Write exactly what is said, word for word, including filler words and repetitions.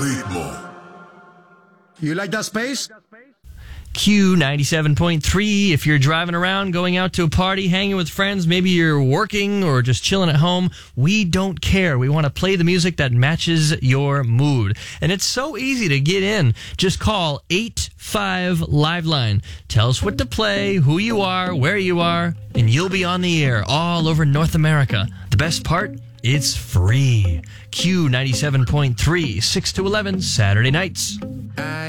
ritmo. You like that space? Q ninety-seven point three. If you're driving around, going out to a party, hanging with friends, maybe you're working or just chilling at home, we don't care. We want to play the music that matches your mood. And it's so easy to get in. Just call eight five Liveline. Tell us what to play, who you are, where you are, and you'll be on the air all over North America. The best part? It's free. Q ninety-seven point three, six to eleven, Saturday nights. I